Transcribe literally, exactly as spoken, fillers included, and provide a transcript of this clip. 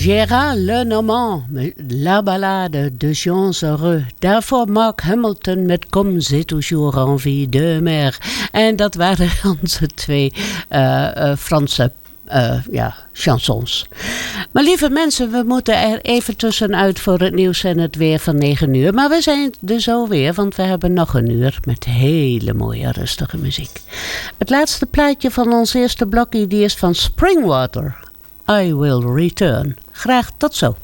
Gérard Lenormand met La Ballade de Gens Heureux. Daarvoor Mark Hamilton met Comme c'est toujours en vie de mer. En dat waren onze twee uh, uh, Franse uh, ja, chansons. Maar lieve mensen, we moeten er even tussenuit voor het nieuws en het weer van negen uur. Maar we zijn er zo weer, want we hebben nog een uur met hele mooie rustige muziek. Het laatste plaatje van ons eerste blokje, die is van Springwater. I will return. Graag tot zo.